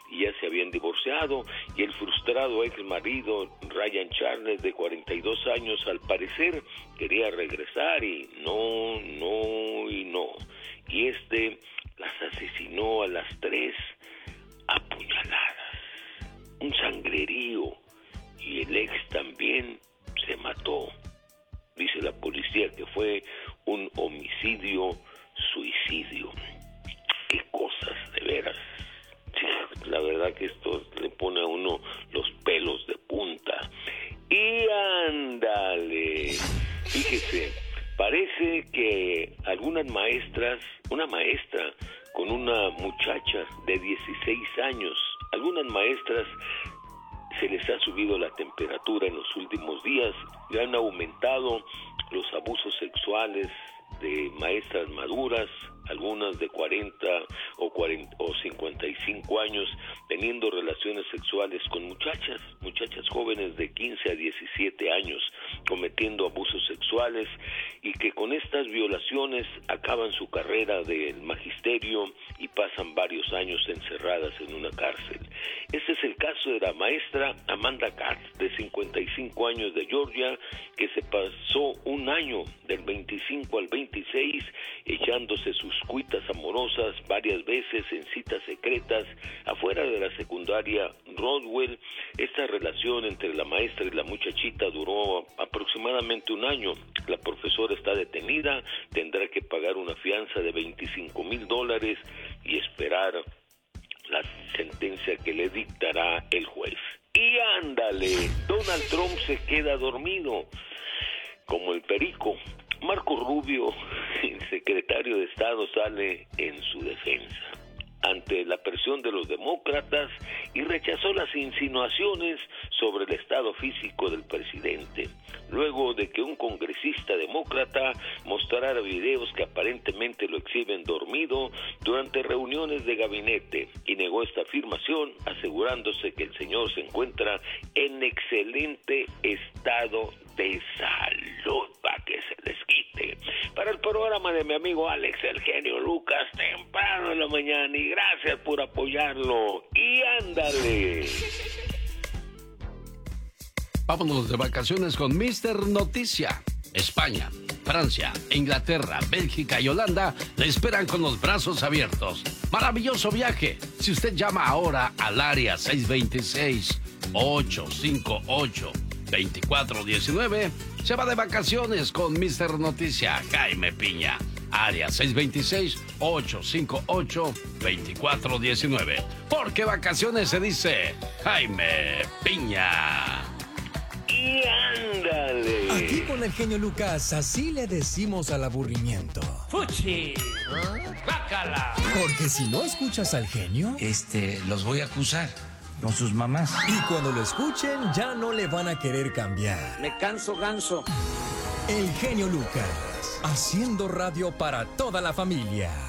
y ya se habían divorciado, y el frustrado ex marido Ryan Charles, de 42 años, al parecer quería regresar y no, y las asesinó a las 3 apuñaladas, un sangrerío, y el ex también se mató. Dice la policía que fue un homicidio-suicidio. Qué cosas, de veras. Sí, la verdad que esto le pone a uno los pelos de punta. Y ándale, fíjese, parece que una maestra con una muchacha de 16 años, algunas maestras se les ha subido la temperatura en los últimos días y han aumentado los abusos sexuales de maestras maduras, algunas de 40 o 55 años, teniendo relaciones sexuales con muchachas jóvenes de 15 a 17 años, cometiendo abusos sexuales, y que con estas violaciones acaban su carrera del magisterio y pasan varios años encerradas en una cárcel. Este es el caso de la maestra Amanda Katz, de 55 años, de Georgia, que se pasó un año del 25 al 26 echándose sus cuitas amorosas varias veces en citas secretas afuera de la secundaria Rodwell. Esta relación entre la maestra y la muchachita duró aproximadamente un año. La profesora está detenida, tendrá que pagar una fianza de $25,000 y esperar la sentencia que le dictará el juez. Y ándale, Donald Trump se queda dormido como el perico. Marco Rubio, el secretario de Estado, sale en su defensa ante la presión de los demócratas y rechazó las insinuaciones sobre el estado físico del presidente, luego de que un congresista demócrata mostrara videos que aparentemente lo exhiben dormido durante reuniones de gabinete, y negó esta afirmación, asegurándose que el señor se encuentra en excelente estado de salud, para que se les quite. Para el programa de mi amigo Alex, el genio Lucas, temprano en la mañana, y gracias por apoyarlo. Y ándale. Vámonos de vacaciones con Mr. Noticia. España, Francia, Inglaterra, Bélgica y Holanda le esperan con los brazos abiertos. Maravilloso viaje. Si usted llama ahora al área 626-858-2419, se va de vacaciones con Mr. Noticia Jaime Piña. Área 626-858-2419. Porque vacaciones se dice Jaime Piña. Y ándale. Aquí con el genio Lucas, así le decimos al aburrimiento. ¡Fuchi! ¡Bácala! Porque si no escuchas al genio, los voy a acusar con sus mamás. y cuando lo escuchen ya no le van a querer cambiar. Me canso ganso. El genio Lucas, haciendo radio para toda la familia.